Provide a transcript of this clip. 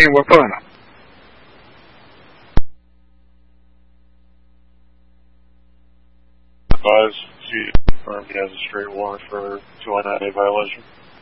and Wapuna. Advise, she confirmed he has a straight warrant for 209A violation.